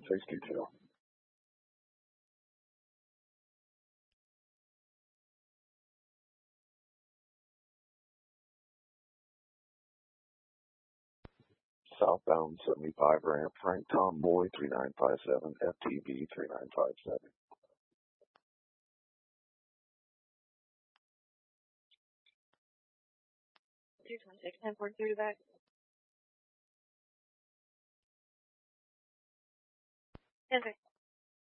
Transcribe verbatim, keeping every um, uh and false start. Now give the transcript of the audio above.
sixty-two. Southbound seventy-five ramp, Frank Tomboy three nine five seven, F T B three nine five seven. two twenty-six, ten forty-three to back. Yes, sir.